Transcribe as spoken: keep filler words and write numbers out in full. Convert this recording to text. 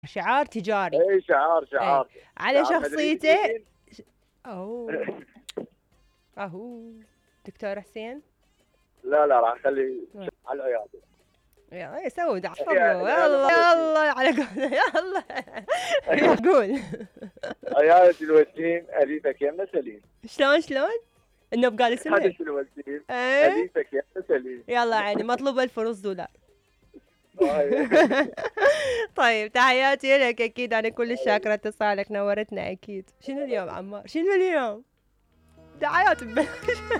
شعار تجاري. اي شعار اي شعار على شعار مدريد شخصيته. مين؟ اوه اهو دكتور حسين. لا لا راح اخلي نعم. على العياده. يا سوي دع هي حره، العياده يلا مرتين. يلا على قول يلا. يا قول. عياده الوسيم اريدك يمنا سليم. شلون شلون؟ النوب قال هذا اسمه. شنو الوسيم؟ ايه اريدك يمنا سليم. يلا عيني مطلوب ألف ونص دولار. هاي. طيب تحياتي لك، اكيد انا كل شاكره اتصالك، نورتنا اكيد. شنو اليوم عمار؟ شنو اليوم؟ دعايات ببلاش.